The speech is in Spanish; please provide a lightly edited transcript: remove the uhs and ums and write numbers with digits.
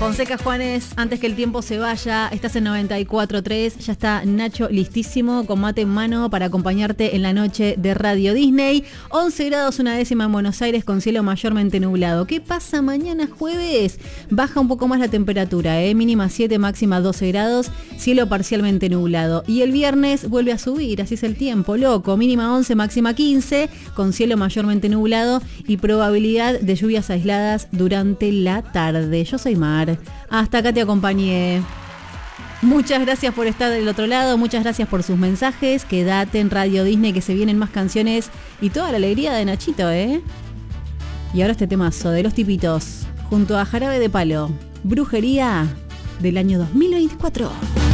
Fonseca Juanes, antes que el tiempo se vaya, estás en 94.3, ya está Nacho listísimo con mate en mano para acompañarte en la noche de Radio Disney. 11 grados una décima en Buenos Aires con cielo mayormente nublado. ¿Qué pasa mañana jueves? Baja un poco más la temperatura, mínima 7, máxima 12 grados, cielo parcialmente nublado. Y el viernes vuelve a subir, así es el tiempo, loco, mínima 11, máxima 15, con cielo mayormente nublado y probabilidad de lluvias aisladas durante la tarde. Yo soy Mar. Hasta acá te acompañé. Muchas gracias por estar del otro lado, muchas gracias por sus mensajes. Quédate en Radio Disney que se vienen más canciones y toda la alegría de Nachito, ¿eh? Y ahora este temazo de Los Tipitos, junto a Jarabe de Palo, Brujería del año 2024.